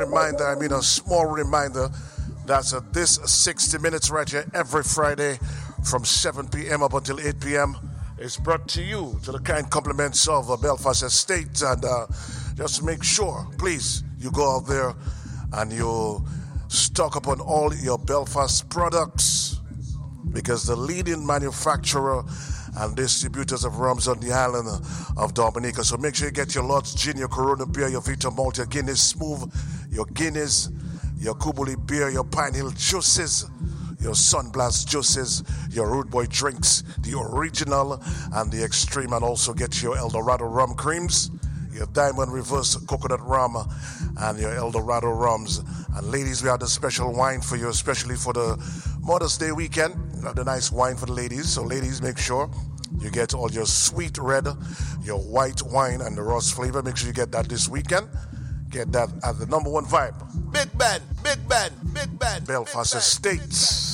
a small reminder that's this 60 minutes right here every Friday from 7 p.m. up until 8 p.m. is brought to you to the kind compliments of Belfast Estate. And just make sure, please, you go out there and you stock up on all your Belfast products, because the leading manufacturer and distributors of rums on the island of Dominica. So make sure you get your Lord's Gin, your Corona beer, your Vita Malt, your Guinness Smooth, your Guinness, your Kubuli beer, your Pine Hill juices, your Sunblast juices, your Rude Boy drinks, the original and the extreme, and also get your El Dorado rum creams, your Diamond Reverse coconut rum, and your El Dorado rums. And ladies, we have the special wine for you, especially for the Mother's Day weekend. We have the nice wine for the ladies. So ladies, make sure you get all your sweet red, your white wine, and the rust flavor. Make sure you get that this weekend. Get that at the number one vibe. Big Ben, Big Ben, Big Ben. Belfast Estates.